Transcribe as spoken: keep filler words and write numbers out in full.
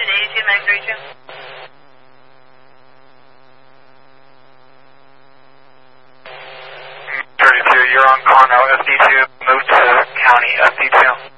Houston, eighty-two nine three two. thirty-two, you're on Conroe, F D two, move to County, F D two.